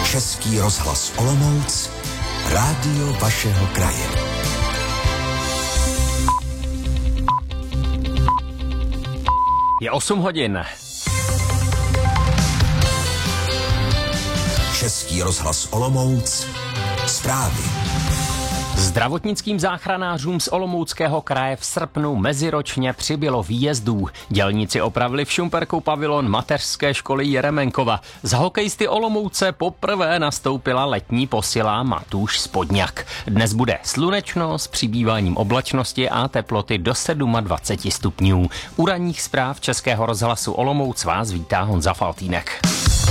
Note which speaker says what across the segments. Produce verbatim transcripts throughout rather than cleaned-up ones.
Speaker 1: Český rozhlas Olomouc, rádio vašeho kraje.
Speaker 2: Je osm hodin.
Speaker 1: Český rozhlas Olomouc, zprávy.
Speaker 2: Zdravotnickým záchranářům z Olomouckého kraje v srpnu meziročně přibylo výjezdů. Dělníci opravili v Šumperku pavilon mateřské školy Jeremenkova. Za hokejisty Olomouce poprvé nastoupila letní posila Matúš Spodňak. Dnes bude slunečno s přibýváním oblačnosti a teploty do dvacet sedm stupňů. U ranních zpráv Českého rozhlasu Olomouc vás vítá Honza Faltýnek.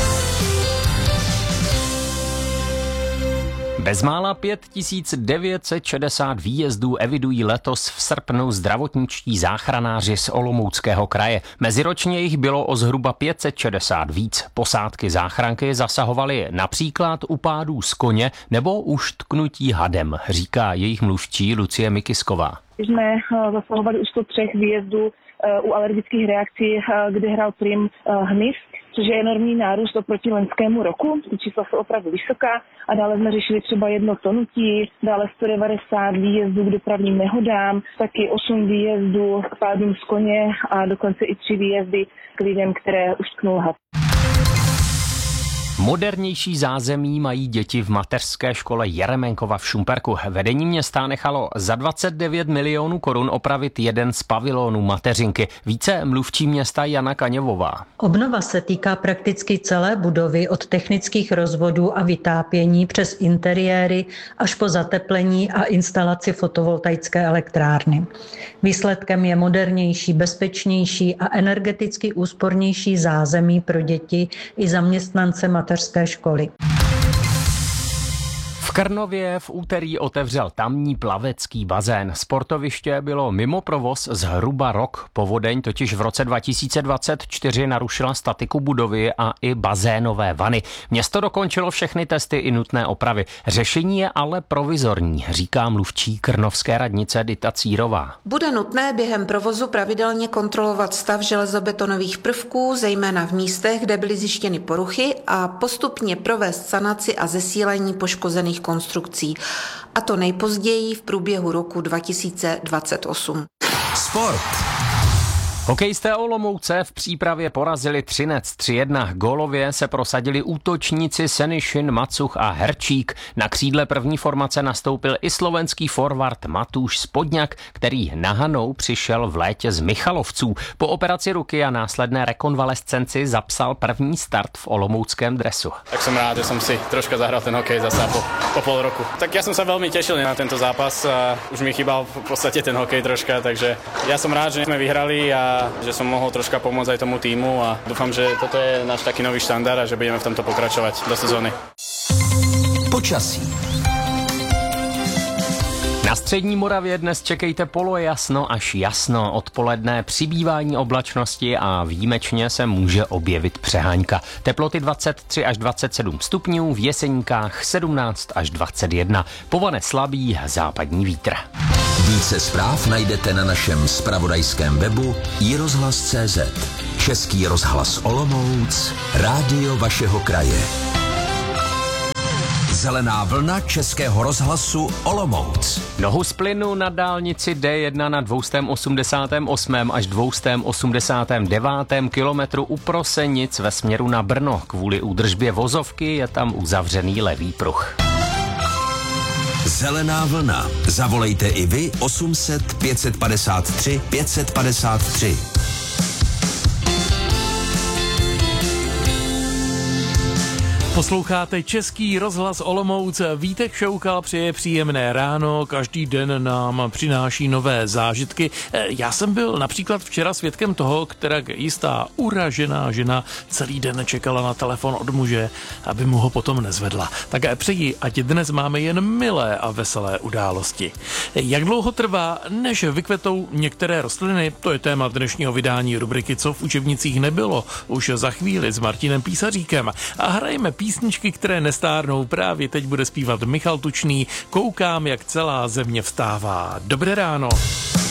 Speaker 2: Bezmála pět tisíc devět set šedesát výjezdů evidují letos v srpnu zdravotničtí záchranáři z Olomouckého kraje. Meziročně jich bylo o zhruba pět set šedesát víc. Posádky záchranky zasahovaly například u pádů z koně nebo u štknutí hadem, říká jejich mluvčí Lucie Mikisková.
Speaker 3: Jsme zasahovali u sto tři výjezdů u alergických reakcí, kde hrál prim hmyz, což je enormní nárůst oproti loňskému roku. Ty čísla jsou opravdu vysoká a dále jsme řešili třeba jedno tonutí, dále sto devadesát výjezdů k dopravním nehodám, taky osm výjezdů k pádům z koně a dokonce i tři výjezdy k lidem, které uštknul had.
Speaker 2: Modernější zázemí mají děti v mateřské škole Jeremenkova v Šumperku. Vedení města nechalo za dvacet devět milionů korun opravit jeden z pavilonů mateřinky. Více mluvčí města Jana Kaňovová.
Speaker 4: Obnova se týká prakticky celé budovy od technických rozvodů a vytápění přes interiéry až po zateplení a instalaci fotovoltaické elektrárny. Výsledkem je modernější, bezpečnější a energeticky úspornější zázemí pro děti i zaměstnance mateřské školy.
Speaker 2: V Krnově v úterý otevřel tamní plavecký bazén. Sportoviště bylo mimo provoz zhruba rok. Povodeň totiž v roce dva tisíce dvacet čtyři narušila statiku budovy a i bazénové vany. Město dokončilo všechny testy i nutné opravy. Řešení je ale provizorní, říká mluvčí krnovské radnice Dita Círová.
Speaker 5: Bude nutné během provozu pravidelně kontrolovat stav železobetonových prvků, zejména v místech, kde byly zjištěny poruchy, a postupně provést sanaci a zesílení poškozených konstrukcí. A to nejpozději v průběhu roku dva tisíce dvacet osm.
Speaker 1: Sport.
Speaker 2: Hokejisté Olomouce v přípravě porazili Třinec tři jedna. Gólově se prosadili útočníci Senišin, Macuch a Herčík. Na křídle první formace nastoupil i slovenský forward Matúš Spodňak, který na Hanou přišel v létě z Michalovců. Po operaci ruky a následné rekonvalescenci zapsal první start v olomouckém dresu.
Speaker 6: Tak som rád, že som si troška zahral ten hokej zase po, po pol roku. Tak ja som sa veľmi tešil na tento zápas a už mi chýbal v podstate ten hokej troška, takže ja som rád, že sme vyhrali a že som mohol troška pomôcť aj tomu týmu a dúfam, že toto je náš taký nový štandard a že budeme v tomto pokračovať do sezóny.
Speaker 1: Počasí.
Speaker 2: Na střední Moravě dnes čekejte polojasno až jasno. Odpoledne přibývání oblačnosti a výjimečně se může objevit přehánka. Teploty dvacet tři až dvacet sedm stupňů, v Jeseníkách sedmnáct až dvacet jedna. Povane slabý západní vítr.
Speaker 1: Více zpráv najdete na našem zpravodajském webu i rozhlas tečka cé zet. Český rozhlas Olomouc, rádio vašeho kraje. Zelená vlna Českého rozhlasu Olomouc.
Speaker 2: Nohu z plynu na dálnici D jedna na dvě osmdesát osm až dvě osmdesát devět kilometru u Prosenic ve směru na Brno. Kvůli údržbě vozovky je tam uzavřený levý pruh.
Speaker 1: Zelená vlna. Zavolejte i vy osm set pět set padesát tři pět set padesát tři.
Speaker 7: Posloucháte Český rozhlas Olomouc. Vítek Šoukal přeje příjemné ráno, každý den nám přináší nové zážitky. Já jsem byl například včera svědkem toho, která jistá uražená žena celý den čekala na telefon od muže, aby mu ho potom nezvedla. Tak přeji, ať dnes máme jen milé a veselé události. Jak dlouho trvá, než vykvetou některé rostliny? To je téma dnešního vydání rubriky Co v učebnicích nebylo. Už za chvíli s Martinem Písaříkem. A hrajeme písničky, které nestárnou. Právě teď bude zpívat Michal Tučný. Koukám, jak celá země vstává. Dobré ráno.